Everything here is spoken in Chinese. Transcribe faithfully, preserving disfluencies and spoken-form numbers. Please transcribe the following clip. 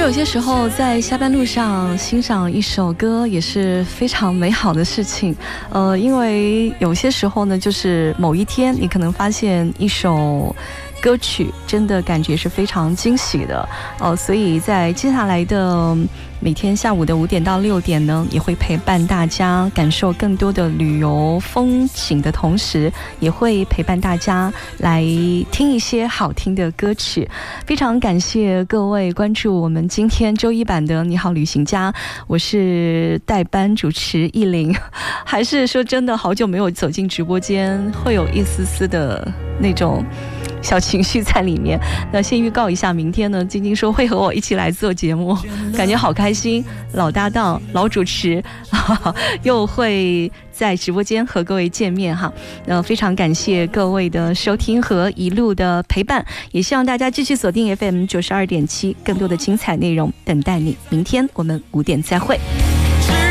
有些时候在下班路上欣赏一首歌也是非常美好的事情，呃，因为有些时候呢，就是某一天你可能发现一首歌曲真的感觉是非常惊喜的，呃，所以在接下来的每天下午的五点到六点呢，也会陪伴大家感受更多的旅游风景的同时，也会陪伴大家来听一些好听的歌曲。非常感谢各位关注我们今天周一版的你好旅行家，我是代班主持艺玲。还是说真的好久没有走进直播间，会有一丝丝的那种小情绪在里面。那先预告一下，明天呢，晶晶说会和我一起来做节目，感觉好开心，老搭档老主持又会在直播间和各位见面哈。那非常感谢各位的收听和一路的陪伴，也希望大家继续锁定 F M 九十二点七，更多的精彩内容等待你。明天我们五点再会。